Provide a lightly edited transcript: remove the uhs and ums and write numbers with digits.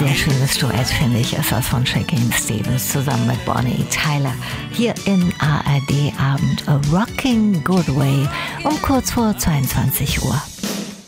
sehr schönes Duett, finde ich, ist das von Shakin' Stevens zusammen mit Bonnie Tyler. Hier in ARD Abend A Rocking Good Way um kurz vor 22 Uhr.